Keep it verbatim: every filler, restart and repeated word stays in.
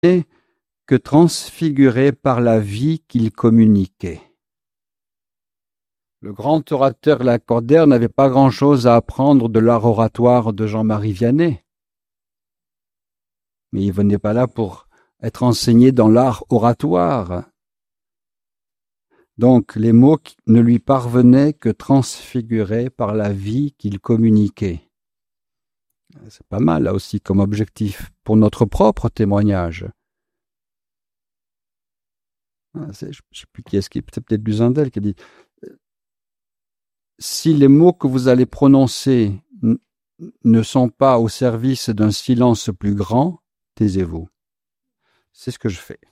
que transfigurés par la vie qu'ils communiquaient. Le grand orateur Lacordaire n'avait pas grand-chose à apprendre de l'art oratoire de Jean-Marie Vianney. Mais il venait pas là pour être enseigné dans l'art oratoire. Donc, les mots ne lui parvenaient que transfigurés par la vie qu'il communiquait. C'est pas mal, là aussi, comme objectif, pour notre propre témoignage. Je ne sais plus qui est-ce qui, c'est peut-être Luzendel qui a dit « Si les mots que vous allez prononcer ne sont pas au service d'un silence plus grand, taisez-vous. » C'est ce que je fais.